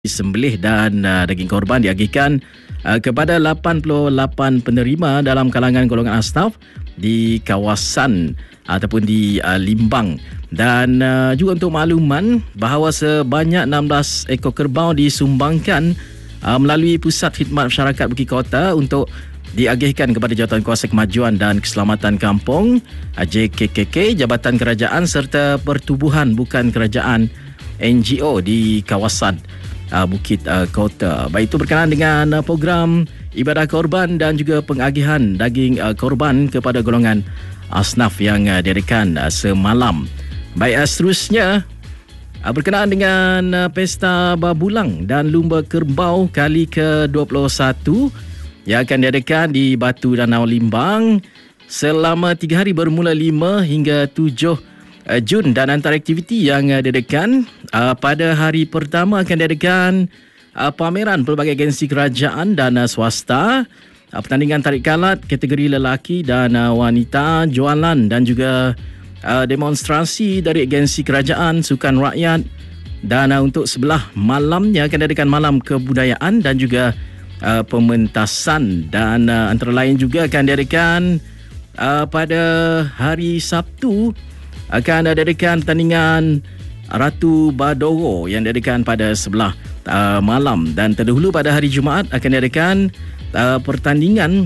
disembelih dan daging korban diagihkan kepada 88 penerima dalam kalangan golongan asnaf di kawasan ataupun di Limbang. Dan juga untuk makluman bahawa sebanyak 16 ekor kerbau disumbangkan melalui Pusat Khidmat Masyarakat Bukit Kota untuk diagihkan kepada Jawatankuasa Kemajuan dan Keselamatan Kampung JKKK, Jabatan Kerajaan serta Pertubuhan Bukan Kerajaan NGO di kawasan Bukit Kota. Baik, itu berkenaan dengan program ibadah korban dan juga pengagihan daging korban kepada golongan asnaf yang diadakan semalam. Baik, seterusnya berkenaan dengan Pesta Babulang dan Lumba Kerbau kali ke-21 yang akan diadakan di Batu Danau Limbang selama 3 hari bermula 5 hingga 7 Jun, dan antara aktiviti yang diadakan pada hari pertama akan diadakan pameran pelbagai agensi kerajaan dan swasta, pertandingan tarik kalat kategori lelaki dan wanita, jualan dan juga demonstrasi dari agensi kerajaan, sukan rakyat, dan untuk sebelah malamnya akan diadakan malam kebudayaan dan juga pementasan, dan antara lain juga akan diadakan pada hari Sabtu akan diadakan pertandingan Ratu Badoro yang diadakan pada sebelah malam, dan terdahulu pada hari Jumaat akan diadakan pertandingan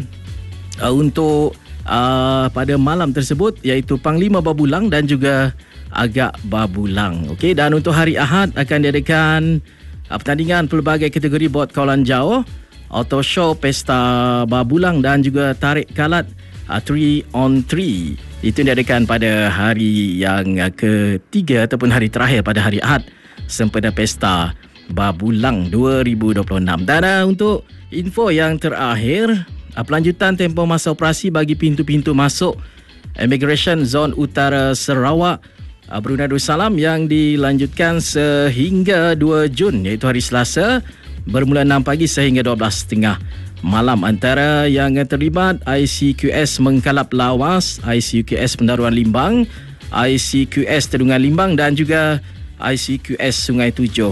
untuk pada malam tersebut, iaitu Panglima Babulang dan juga Agak Babulang. Okey, dan untuk hari Ahad akan diadakan pertandingan pelbagai kategori bot kawalan jauh, auto show, Pesta Babulang dan juga tarik kalat 3 on 3. Itu diadakan pada hari yang ketiga ataupun hari terakhir pada hari Ahad sempena Pesta Babulang 2026. Dan untuk info yang terakhir, pelanjutan tempoh masa operasi bagi pintu-pintu masuk Immigration Zon Utara Sarawak Brunei Darussalam yang dilanjutkan sehingga 2 Jun, iaitu hari Selasa bermula 6 pagi sehingga 12.30 malam. Antara yang terlibat ICQS Mengkalap Lawas, ICQS Pendaruan Limbang, ICQS Tedungan Limbang dan juga ICQS Sungai Tujuh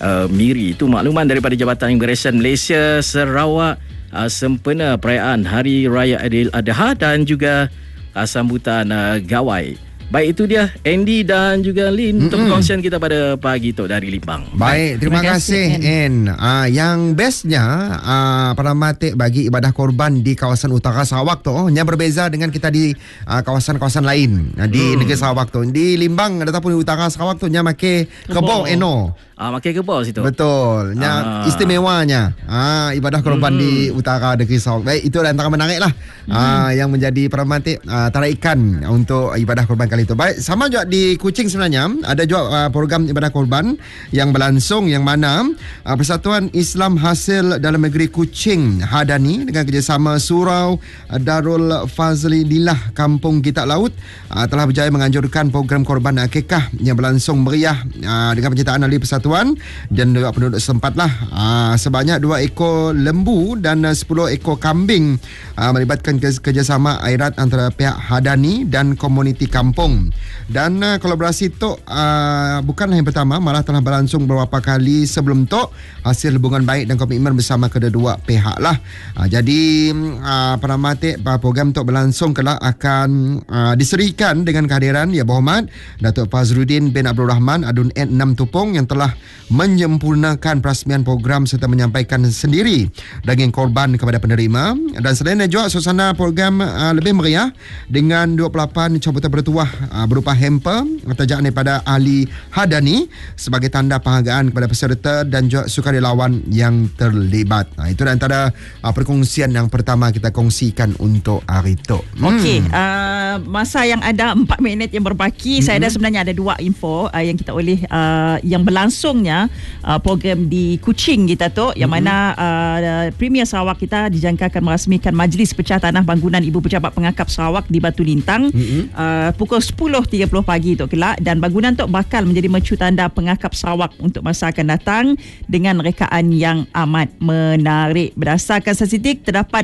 Miri. Itu makluman daripada Jabatan Immigration Malaysia Sarawak sempena perayaan Hari Raya Aidil Adha dan juga sambutan gawai. Baik, itu dia Andy dan juga Lin untuk perkongsian kita pada pagi tu dari Limbang. Baik, terima kasih En. Yang bestnya para mati bagi ibadah korban di kawasan utara Sarawak tu yang berbeza dengan kita di kawasan-kawasan lain di negeri Sarawak tu. Di Limbang ataupun di utara Sarawak tu nya make kebau eno. Makai kebau situ. Betul. Yang istimewanya ibadah korban di utara negeri Sarawak. Baik, itu antara menarik lah yang menjadi peramati tarikan untuk ibadah korban kali itu. Baik, sama juga di Kuching sebenarnya ada juga program ibadah korban yang berlangsung, yang mana Persatuan Islam Hasil Dalam Negeri Kuching Hadani dengan kerjasama Surau Darul Fazlilillah Kampung Kitak Laut telah berjaya menganjurkan program korban akikah yang berlangsung meriah dengan penyertaan ahli persatuan dan juga penduduk setempat lah. Sebanyak 2 ekor lembu dan 10 ekor kambing melibatkan kerjasama airat antara pihak Hadani dan komuniti kampung. Dan kolaborasi itu bukanlah yang pertama, malah telah berlangsung beberapa kali sebelum itu, hasil hubungan baik dan komitmen bersama kedua-dua pihak lah. Jadi para mati program itu berlangsung kelak akan diserikan dengan kehadiran Ya Berhormat Datuk Fazruddin bin Abdul Rahman Adun N 6 Tupung yang telah menyempurnakan perasmian program serta menyampaikan sendiri daging korban kepada penerima. Dan selain itu juga suasana program lebih meriah dengan 28 cabutan bertuah berupa hamper terjadi daripada ahli Hadani sebagai tanda penghargaan kepada peserta dan juga sukarelawan yang terlibat. Itu antara perkongsian yang pertama kita kongsikan untuk hari itu. Okey, masa yang ada 4 minit yang berbaki, saya ada sebenarnya ada 2 info yang kita oleh yang berlangsungnya program di Kuching kita tu, yang mana Premier Sarawak kita dijangkakan merasmikan Majlis Pecah Tanah Bangunan Ibu Pejabat Pengakap Sarawak di Batu Lintang pukul 10.30 pagi tu kelak, dan bangunan tu bakal menjadi mercu tanda pengakap Sarawak untuk masa akan datang dengan rekaan yang amat menarik. Berdasarkan statistik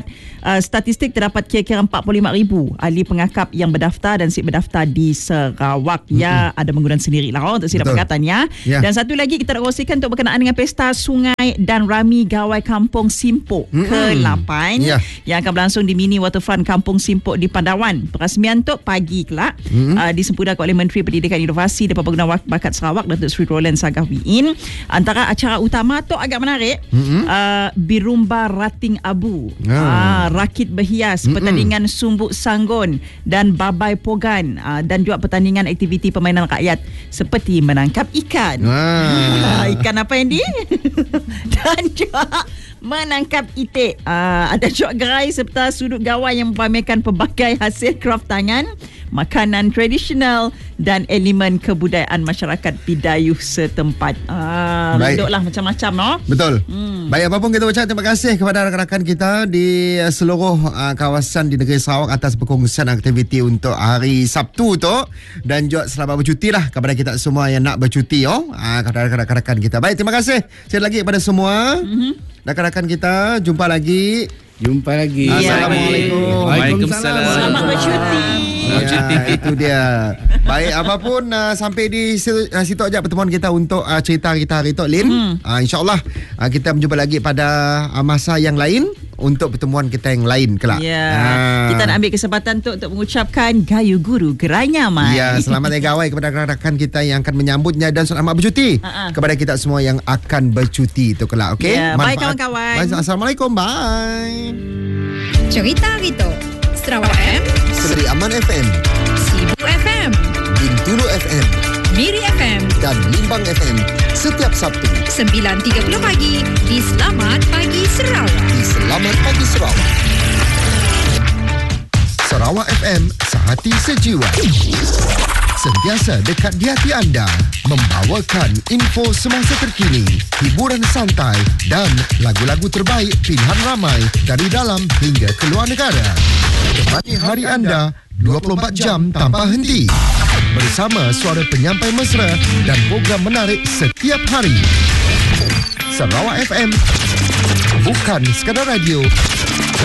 terdapat kira-kira 45,000 ahli pengakap yang berdaftar dan sip berdaftar di Sarawak. Ya, ada bangunan sendirilah untuk sila perkataannya. Dan satu lagi kita nak kongsikan untuk berkenaan dengan Pesta Sungai dan Rami Gawai Kampung Simpok ke-8 yang akan berlangsung di Mini Waterfront Kampung Simpok di Pandawan. Perasmian tu pagi kelak disempurnakan oleh Menteri Pendidikan Inovasi dan Pembangunan Bakat Sarawak, Datuk Seri Roland Sagah-Wiin. Antara acara utama tu agak menarik, Birumba Rating Abu, rakit berhias, pertandingan sumbuk sanggon dan babai pogan, dan juga pertandingan aktiviti permainan rakyat seperti menangkap ikan. Ikan apa yang dan juga menangkap itik. Ada juga gerai serta sudut gawai yang memamerkan pelbagai hasil kraft tangan, makanan tradisional dan elemen kebudayaan masyarakat Bidayuh setempat. Bentuklah macam-macam, no? Betul. Baik, apapun kita ucap terima kasih kepada rakan-rakan kita di seluruh kawasan di negeri Sarawak atas perkongsian aktiviti untuk hari Sabtu tu, dan juga selamat bercuti lah kepada kita semua yang nak bercuti kepada rakan-rakan kita. Baik, terima kasih sekali lagi kepada semua rakan-rakan kita. Jumpa lagi. Assalamualaikum. Waalaikumsalam. Selamat bercuti. Itu dia. Baik, apapun sampai di situ aja pertemuan kita untuk cerita kita hari tu, Lin. InsyaAllah kita berjumpa lagi pada masa yang lain untuk pertemuan kita yang lain kelak. Kita nak ambil kesempatan untuk mengucapkan Gayu Guru Gerai Nyaman. Selamat hari gawai kepada rakan-rakan kita yang akan menyambutnya, dan selamat bercuti kepada kita semua yang akan bercuti itu kelak. Okey. Bye kawan-kawan. Assalamualaikum. Bye. Cerita Rito, Sarawak FM, Seri Aman FM, Sibu FM, Bintulu FM, Miri FM dan Limbang FM setiap Sabtu 9.30 pagi di Selamat Pagi Sarawak. Sarawak FM, sehati sejiwa. Sentiasa dekat di hati anda, membawakan info semasa terkini, hiburan santai dan lagu-lagu terbaik pilihan ramai dari dalam hingga keluar negara. Temani hari anda 24 jam tanpa henti, bersama suara penyampai mesra dan program menarik setiap hari. Sarawak FM, bukan sekadar radio,